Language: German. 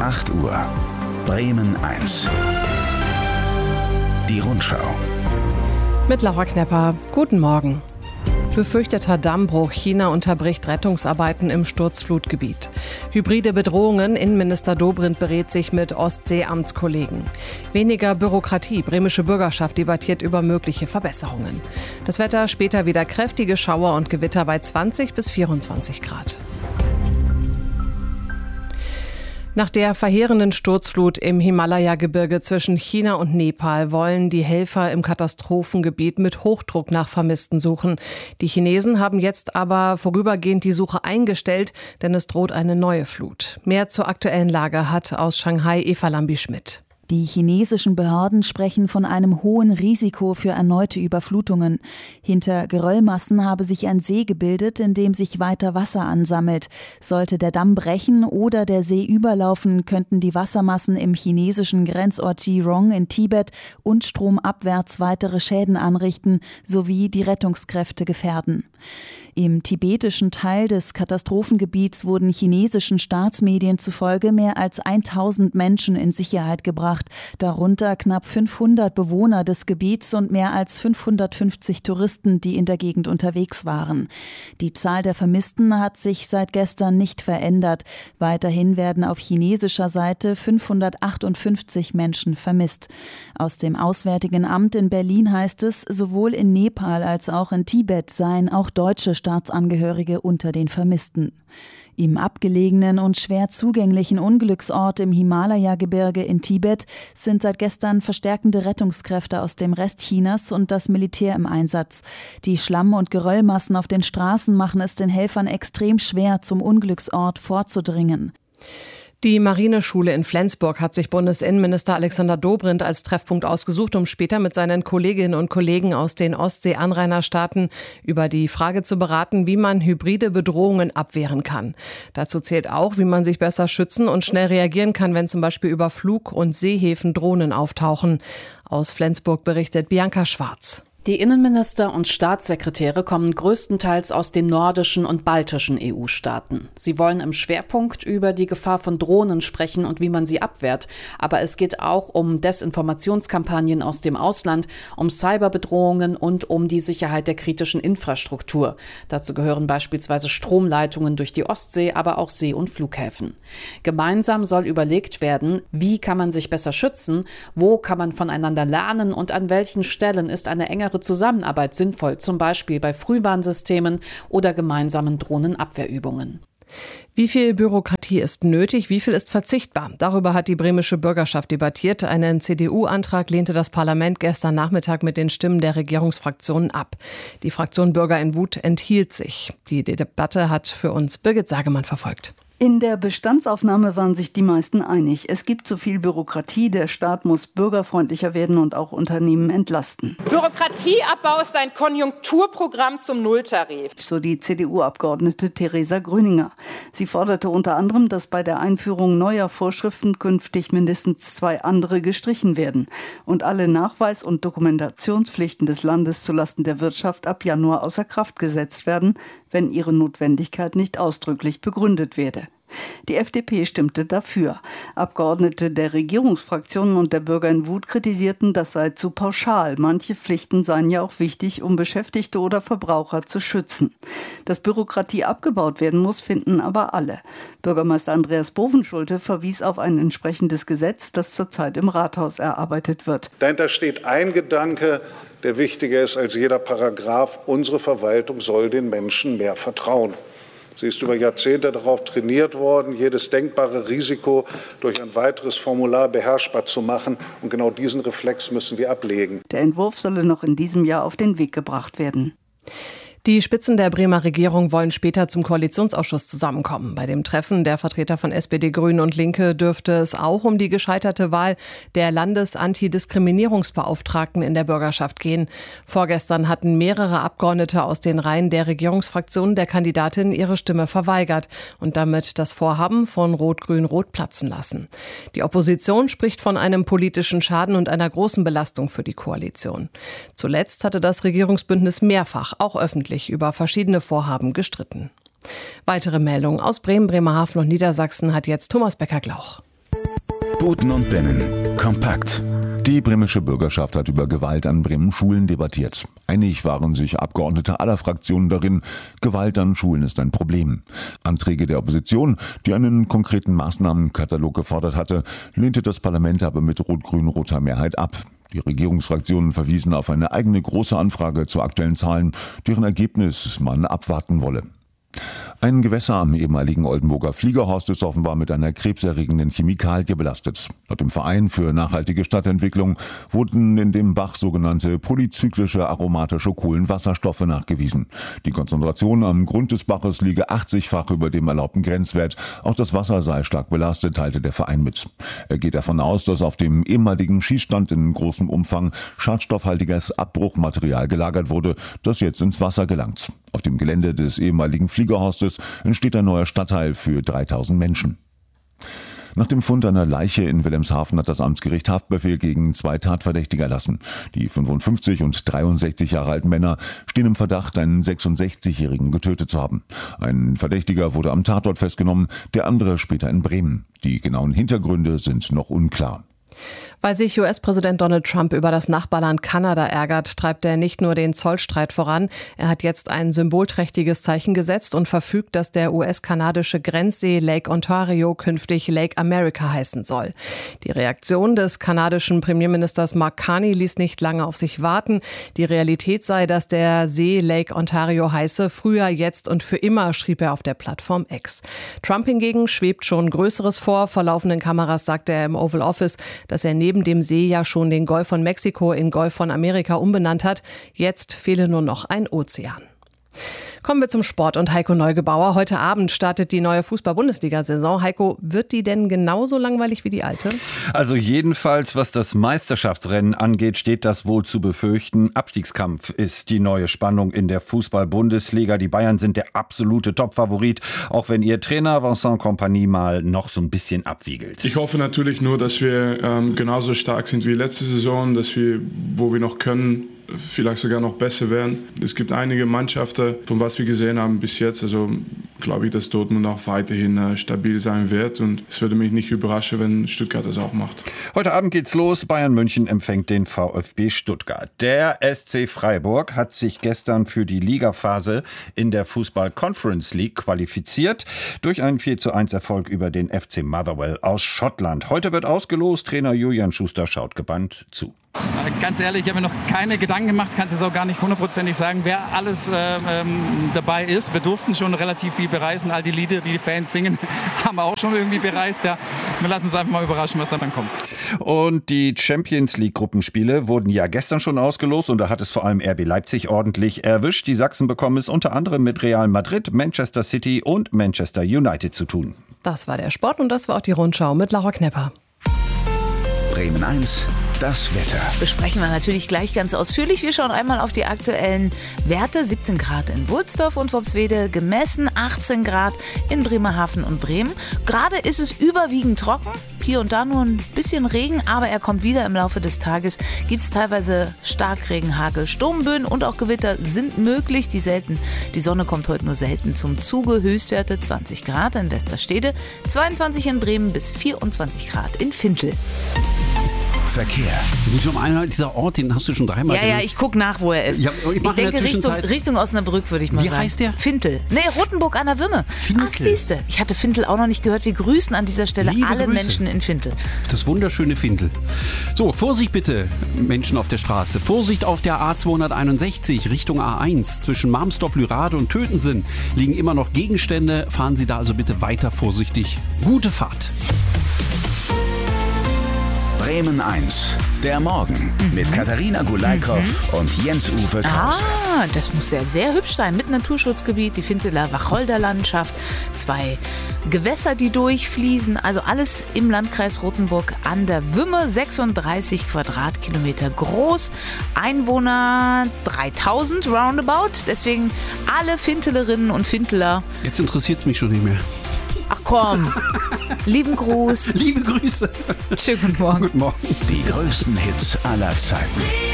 8 Uhr. Bremen 1. Die Rundschau. Mit Laura Knepper. Guten Morgen. Befürchteter Dammbruch. China unterbricht Rettungsarbeiten im Sturzflutgebiet. Hybride Bedrohungen. Innenminister Dobrindt berät sich mit Ostsee-Amtskollegen. Weniger Bürokratie. Bremische Bürgerschaft debattiert über mögliche Verbesserungen. Das Wetter später wieder kräftige Schauer und Gewitter bei 20 bis 24 Grad. Nach der verheerenden Sturzflut im Himalaya-Gebirge zwischen China und Nepal wollen die Helfer im Katastrophengebiet mit Hochdruck nach Vermissten suchen. Die Chinesen haben jetzt aber vorübergehend die Suche eingestellt, denn es droht eine neue Flut. Mehr zur aktuellen Lage hat aus Shanghai Eva Lambi-Schmidt. Die chinesischen Behörden sprechen von einem hohen Risiko für erneute Überflutungen. Hinter Geröllmassen habe sich ein See gebildet, in dem sich weiter Wasser ansammelt. Sollte der Damm brechen oder der See überlaufen, könnten die Wassermassen im chinesischen Grenzort Jirong in Tibet und stromabwärts weitere Schäden anrichten sowie die Rettungskräfte gefährden. Im tibetischen Teil des Katastrophengebiets wurden chinesischen Staatsmedien zufolge mehr als 1000 Menschen in Sicherheit gebracht, darunter knapp 500 Bewohner des Gebiets und mehr als 550 Touristen, die in der Gegend unterwegs waren. Die Zahl der Vermissten hat sich seit gestern nicht verändert. Weiterhin werden auf chinesischer Seite 558 Menschen vermisst. Aus dem Auswärtigen Amt in Berlin heißt es, sowohl in Nepal als auch in Tibet seien auch deutsche Staatsangehörige unter den Vermissten. Im abgelegenen und schwer zugänglichen Unglücksort im Himalaya-Gebirge in Tibet sind seit gestern verstärkende Rettungskräfte aus dem Rest Chinas und das Militär im Einsatz. Die Schlamm- und Geröllmassen auf den Straßen machen es den Helfern extrem schwer, zum Unglücksort vorzudringen. Die Marineschule in Flensburg hat sich Bundesinnenminister Alexander Dobrindt als Treffpunkt ausgesucht, um später mit seinen Kolleginnen und Kollegen aus den Ostsee-Anrainerstaaten über die Frage zu beraten, wie man hybride Bedrohungen abwehren kann. Dazu zählt auch, wie man sich besser schützen und schnell reagieren kann, wenn zum Beispiel über Flug- und Seehäfen Drohnen auftauchen. Aus Flensburg berichtet Bianca Schwarz. Die Innenminister und Staatssekretäre kommen größtenteils aus den nordischen und baltischen EU-Staaten. Sie wollen im Schwerpunkt über die Gefahr von Drohnen sprechen und wie man sie abwehrt. Aber es geht auch um Desinformationskampagnen aus dem Ausland, um Cyberbedrohungen und um die Sicherheit der kritischen Infrastruktur. Dazu gehören beispielsweise Stromleitungen durch die Ostsee, aber auch See- und Flughäfen. Gemeinsam soll überlegt werden, wie kann man sich besser schützen, wo kann man voneinander lernen und an welchen Stellen ist eine engere Zusammenarbeit sinnvoll, zum Beispiel bei Frühwarnsystemen oder gemeinsamen Drohnenabwehrübungen. Wie viel Bürokratie ist nötig, wie viel ist verzichtbar? Darüber hat die bremische Bürgerschaft debattiert. Einen CDU-Antrag lehnte das Parlament gestern Nachmittag mit den Stimmen der Regierungsfraktionen ab. Die Fraktion Bürger in Wut enthielt sich. Die Debatte hat für uns Birgit Sagemann verfolgt. In der Bestandsaufnahme waren sich die meisten einig. Es gibt zu viel Bürokratie, der Staat muss bürgerfreundlicher werden und auch Unternehmen entlasten. Bürokratieabbau ist ein Konjunkturprogramm zum Nulltarif. So die CDU-Abgeordnete Theresa Gröninger. Sie forderte unter anderem, dass bei der Einführung neuer Vorschriften künftig mindestens 2 andere gestrichen werden und alle Nachweis- und Dokumentationspflichten des Landes zulasten der Wirtschaft ab Januar außer Kraft gesetzt werden, wenn ihre Notwendigkeit nicht ausdrücklich begründet werde. Die FDP stimmte dafür. Abgeordnete der Regierungsfraktionen und der Bürger in Wut kritisierten, das sei zu pauschal. Manche Pflichten seien ja auch wichtig, um Beschäftigte oder Verbraucher zu schützen. Dass Bürokratie abgebaut werden muss, finden aber alle. Bürgermeister Andreas Bovenschulte verwies auf ein entsprechendes Gesetz, das zurzeit im Rathaus erarbeitet wird. Dahinter steht ein Gedanke, der wichtiger ist als jeder Paragraph. Unsere Verwaltung soll den Menschen mehr vertrauen. Sie ist über Jahrzehnte darauf trainiert worden, jedes denkbare Risiko durch ein weiteres Formular beherrschbar zu machen. Und genau diesen Reflex müssen wir ablegen. Der Entwurf solle noch in diesem Jahr auf den Weg gebracht werden. Die Spitzen der Bremer Regierung wollen später zum Koalitionsausschuss zusammenkommen. Bei dem Treffen der Vertreter von SPD, Grünen und Linke dürfte es auch um die gescheiterte Wahl der Landesantidiskriminierungsbeauftragten in der Bürgerschaft gehen. Vorgestern hatten mehrere Abgeordnete aus den Reihen der Regierungsfraktionen der Kandidatin ihre Stimme verweigert und damit das Vorhaben von Rot-Grün-Rot platzen lassen. Die Opposition spricht von einem politischen Schaden und einer großen Belastung für die Koalition. Zuletzt hatte das Regierungsbündnis mehrfach, auch öffentlich, über verschiedene Vorhaben gestritten. Weitere Meldungen aus Bremen, Bremerhaven und Niedersachsen hat jetzt Thomas Becker-Glauch. Buten und Binnen. Kompakt. Die bremische Bürgerschaft hat über Gewalt an Bremen Schulen debattiert. Einig waren sich Abgeordnete aller Fraktionen darin, Gewalt an Schulen ist ein Problem. Anträge der Opposition, die einen konkreten Maßnahmenkatalog gefordert hatte, lehnte das Parlament aber mit rot-grün-roter Mehrheit ab. Die Regierungsfraktionen verwiesen auf eine eigene große Anfrage zu aktuellen Zahlen, deren Ergebnis man abwarten wolle. Ein Gewässer am ehemaligen Oldenburger Fliegerhorst ist offenbar mit einer krebserregenden Chemikalie belastet. Laut dem Verein für nachhaltige Stadtentwicklung wurden in dem Bach sogenannte polyzyklische aromatische Kohlenwasserstoffe nachgewiesen. Die Konzentration am Grund des Baches liege 80-fach über dem erlaubten Grenzwert. Auch das Wasser sei stark belastet, teilte der Verein mit. Er geht davon aus, dass auf dem ehemaligen Schießstand in großem Umfang schadstoffhaltiges Abbruchmaterial gelagert wurde, das jetzt ins Wasser gelangt. Auf dem Gelände des ehemaligen Fliegerhorstes entsteht ein neuer Stadtteil für 3000 Menschen. Nach dem Fund einer Leiche in Wilhelmshaven hat das Amtsgericht Haftbefehl gegen 2 Tatverdächtige erlassen. Die 55 und 63 Jahre alten Männer stehen im Verdacht, einen 66-Jährigen getötet zu haben. Ein Verdächtiger wurde am Tatort festgenommen, der andere später in Bremen. Die genauen Hintergründe sind noch unklar. Weil sich US-Präsident Donald Trump über das Nachbarland Kanada ärgert, treibt er nicht nur den Zollstreit voran. Er hat jetzt ein symbolträchtiges Zeichen gesetzt und verfügt, dass der US-kanadische Grenzsee Lake Ontario künftig Lake America heißen soll. Die Reaktion des kanadischen Premierministers Mark Carney ließ nicht lange auf sich warten. Die Realität sei, dass der See Lake Ontario heiße, früher, jetzt und für immer, schrieb er auf der Plattform X. Trump hingegen schwebt schon Größeres vor. Vor laufenden Kameras sagte er im Oval Office, dass er neben dem See ja schon den Golf von Mexiko in Golf von Amerika umbenannt hat. Jetzt fehle nur noch ein Ozean. Kommen wir zum Sport und Heiko Neugebauer. Heute Abend startet die neue Fußball-Bundesliga-Saison. Heiko, wird die denn genauso langweilig wie die alte? Also jedenfalls, was das Meisterschaftsrennen angeht, steht das wohl zu befürchten. Abstiegskampf ist die neue Spannung in der Fußball-Bundesliga. Die Bayern sind der absolute Top-Favorit, auch wenn ihr Trainer Vincent Kompany mal noch so ein bisschen abwiegelt. Ich hoffe natürlich nur, dass wir genauso stark sind wie letzte Saison, dass wir, wo wir noch können, vielleicht sogar noch besser werden. Es gibt einige Mannschaften, von was wir gesehen haben bis jetzt, also glaube ich, dass Dortmund auch weiterhin stabil sein wird und es würde mich nicht überraschen, wenn Stuttgart das auch macht. Heute Abend geht's los. Bayern München empfängt den VfB Stuttgart. Der SC Freiburg hat sich gestern für die Ligaphase in der Fußball Conference League qualifiziert durch einen 4:1 Erfolg über den FC Motherwell aus Schottland. Heute wird ausgelost. Trainer Julian Schuster schaut gebannt zu. Ganz ehrlich, ich habe mir noch keine Gedanken gemacht, kannst jetzt auch gar nicht hundertprozentig sagen, wer alles dabei ist. Wir durften schon relativ viel bereisen, all die Lieder, die die Fans singen, haben wir auch schon irgendwie bereist. Ja. Wir lassen uns einfach mal überraschen, was dann kommt. Und die Champions League Gruppenspiele wurden ja gestern schon ausgelost und da hat es vor allem RB Leipzig ordentlich erwischt. Die Sachsen bekommen es unter anderem mit Real Madrid, Manchester City und Manchester United zu tun. Das war der Sport und das war auch die Rundschau mit Laura Knepper. Bremen 1, das Wetter. Besprechen wir natürlich gleich ganz ausführlich. Wir schauen einmal auf die aktuellen Werte. 17 Grad in Wulsdorf und Worpswede gemessen, 18 Grad in Bremerhaven und Bremen. Gerade ist es überwiegend trocken. Hier und da nur ein bisschen Regen, aber er kommt wieder im Laufe des Tages. Gibt es teilweise Starkregen, Hagel, Sturmböen und auch Gewitter sind möglich. Die Sonne kommt heute nur selten zum Zuge. Höchstwerte 20 Grad in Westerstede, 22 in Bremen bis 24 Grad in Fintel. Verkehr. Dieser Ort, den hast du schon dreimal genannt. Ja, ich gucke nach, wo er ist. Ja, ich denke Richtung Osnabrück, würde ich mal sagen. Wie heißt der? Fintel. Nee, Rothenburg an der Wümme. Fintel. Ach, siehste. Ich hatte Fintel auch noch nicht gehört. Wir grüßen an dieser Stelle alle Menschen in Fintel. Das wunderschöne Fintel. So, Vorsicht bitte, Menschen auf der Straße. Vorsicht auf der A261 Richtung A1. Zwischen Marmsdorf, Lürade und Tötensen liegen immer noch Gegenstände. Fahren Sie da also bitte weiter vorsichtig. Gute Fahrt. Bremen 1, der Morgen mit Katharina Gulaikow und Jens-Uwe Krause. Ah, das muss ja sehr hübsch sein. Mit Naturschutzgebiet, die Finteler Wacholderlandschaft, 2 Gewässer, die durchfließen. Also alles im Landkreis Rothenburg an der Wümme, 36 Quadratkilometer groß. Einwohner 3000 roundabout. Deswegen alle Fintelerinnen und Finteler. Jetzt interessiert es mich schon nicht mehr. Ach komm, lieben Gruß. Liebe Grüße. Schönen guten Morgen. Guten Morgen. Die größten Hits aller Zeiten.